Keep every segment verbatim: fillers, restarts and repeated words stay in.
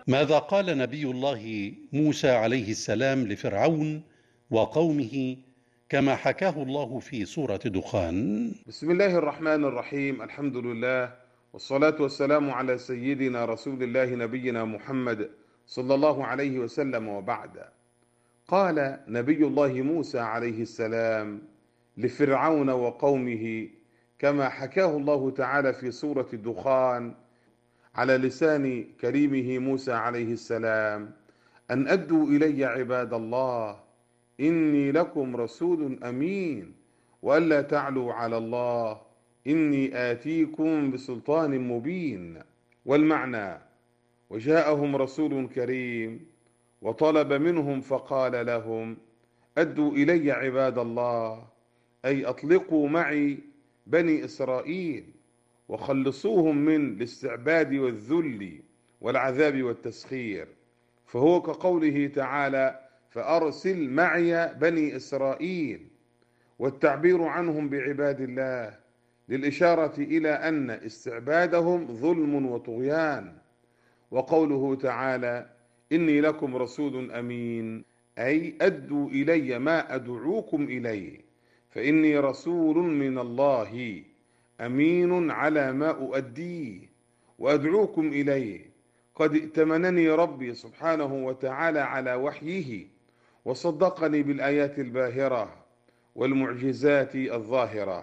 ماذا قال نبي الله موسى عليه السلام لفرعون وقومه كما حكاه الله في سورة دخان؟ بسم الله الرحمن الرحيم. الحمد لله والصلاة والسلام على سيدنا رسول الله نبينا محمد صلى الله عليه وسلم، وبعد. قال نبي الله موسى عليه السلام لفرعون وقومه كما حكاه الله تعالى في سورة الدخان على لسان كريمه موسى عليه السلام: أن أدوا إلي عباد الله إني لكم رسول أمين وألا تعلوا على الله إني آتيكم بسلطان مبين. والمعنى: وجاءهم رسول كريم وطلب منهم فقال لهم: أدوا إلي عباد الله، أي أطلقوا معي بني إسرائيل وخلصوهم من الاستعباد والذل والعذاب والتسخير، فهو كقوله تعالى: فأرسل معي بني إسرائيل، والتعبير عنهم بعباد الله للإشارة إلى أن استعبادهم ظلم وطغيان. وقوله تعالى: إني لكم رسول أمين، أي أدوا إلي ما أدعوكم إليه، فإني رسول من الله أمين على ما أؤديه وأدعوكم إليه. قد ائتمنني ربي سبحانه وتعالى على وحيه وصدقني بالآيات الباهرة والمعجزات الظاهرة.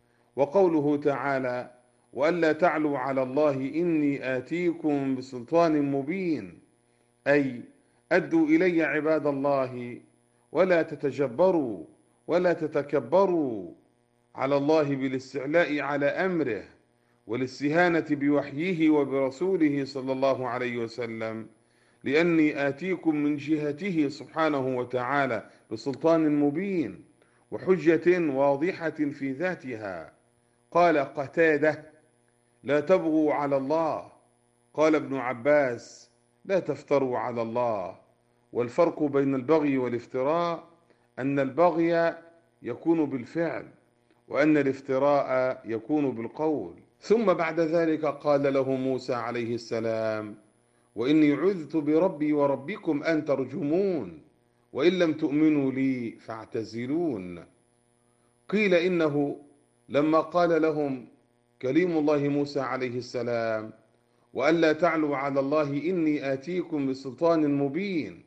وقوله تعالى: وألا تعلوا على الله إني آتيكم بسلطان مبين، أي أدوا إلي عباد الله ولا تتجبروا ولا تتكبروا على الله بالاستعلاء على أمره والاستهانة بوحيه وبرسوله صلى الله عليه وسلم، لأني آتيكم من جهته سبحانه وتعالى بسلطان مبين وحجة واضحة في ذاتها. قال قتادة: لا تبغوا على الله. قال ابن عباس: لا تفتروا على الله. والفرق بين البغي والافتراء أن البغي يكون بالفعل، وأن الافتراء يكون بالقول. ثم بعد ذلك قال له موسى عليه السلام: وإني عذت بربي وربكم أن ترجمون، وإن لم تؤمنوا لي فاعتزلون. قيل إنه لما قال لهم كليم الله موسى عليه السلام: وألا تعلوا على الله إني آتيكم بسلطان مبين،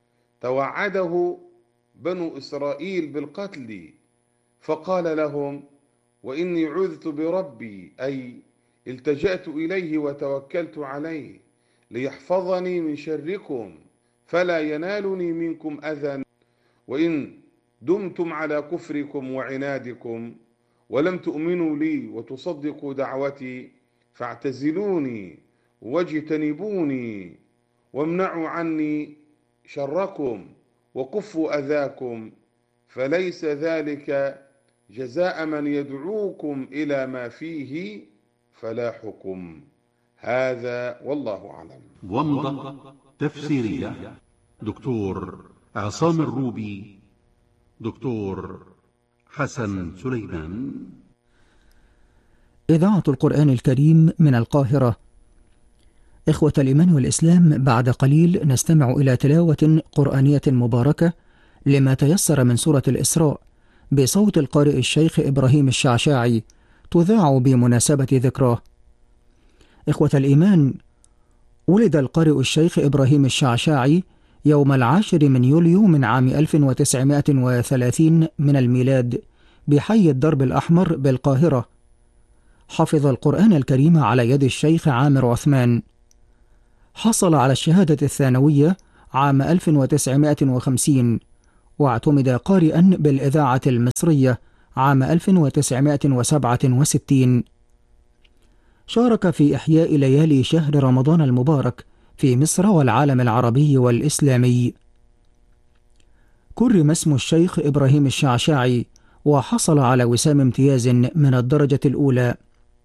توعده بنو إسرائيل بالقتل، فقال لهم: وإني عذت بربي، أي التجأت إليه وتوكلت عليه ليحفظني من شركم فلا ينالني منكم أذى، وإن دمتم على كفركم وعنادكم ولم تؤمنوا لي وتصدقوا دعوتي فاعتزلوني واجتنبوني وامنعوا عني شركم وكفوا أذاكم، فليس ذلك جزاء من يدعوكم إلى ما فيه فلاحكم. هذا والله أعلم. ومضة تفسيرية دكتور عصام الروبي، دكتور حسن سليمان. إذاعة القرآن الكريم من القاهرة. إخوة الإيمان والإسلام، بعد قليل نستمع إلى تلاوة قرآنية مباركة لما تيسر من سورة الإسراء بصوت القارئ الشيخ إبراهيم الشعشاعي، تذاع بمناسبة ذكراه. إخوة الإيمان، ولد القارئ الشيخ إبراهيم الشعشاعي يوم العاشر من يوليو من عام ألف وتسعمائة وثلاثين من الميلاد بحي الدرب الأحمر بالقاهرة. حفظ القرآن الكريم على يد الشيخ عامر عثمان. حصل على الشهادة الثانوية عام ألف وتسعمائة وخمسين، واعتمد قارئا بالإذاعة المصرية عام ألف وتسعمائة وسبعة وستين. شارك في إحياء ليالي شهر رمضان المبارك في مصر والعالم العربي والإسلامي. كرم اسم الشيخ إبراهيم الشعشاعي وحصل على وسام امتياز من الدرجة الأولى.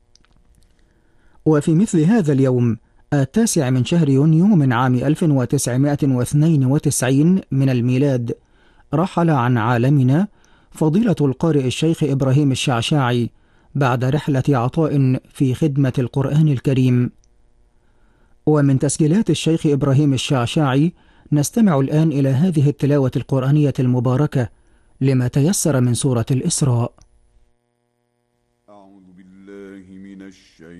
وفي مثل هذا اليوم التاسع من شهر يونيو من عام ألف وتسعمائة واثنين وتسعين من الميلاد رحل عن عالمنا فضيلة القارئ الشيخ إبراهيم الشعشاعي بعد رحلة عطاء في خدمة القرآن الكريم. ومن تسجيلات الشيخ إبراهيم الشعشاعي نستمع الآن إلى هذه التلاوة القرآنية المباركة لما تيسر من سورة الإسراء. أعوذ بالله من الشيطان